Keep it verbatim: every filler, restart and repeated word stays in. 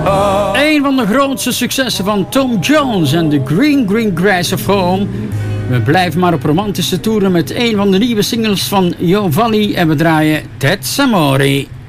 Een van de grootste successen van Tom Jones en The Green Green Grass of Home. We blijven maar op romantische toeren met een van de nieuwe singles van Joe Valli en we draaien That's Amore.